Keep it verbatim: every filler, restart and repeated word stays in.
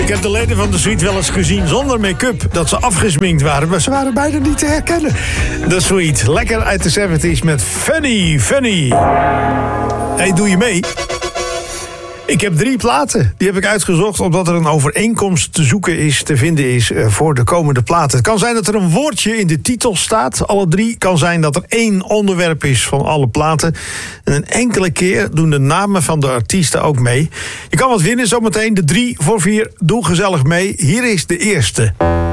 heb de leden van de suite wel eens gezien zonder make-up. Dat ze afgesminkt waren, maar ze waren bijna niet te herkennen. De suite, lekker uit de zeventig met Funny, Funny. Hey, doe je mee? Ik heb drie platen. Die heb ik uitgezocht omdat er een overeenkomst te zoeken is, te vinden is voor de komende platen. Het kan zijn dat er een woordje in de titel staat. Alle drie kan zijn dat er één onderwerp is van alle platen. En een enkele keer doen de namen van de artiesten ook mee. Je kan wat winnen zometeen. De drie voor vier. Doe gezellig mee. Hier is de eerste.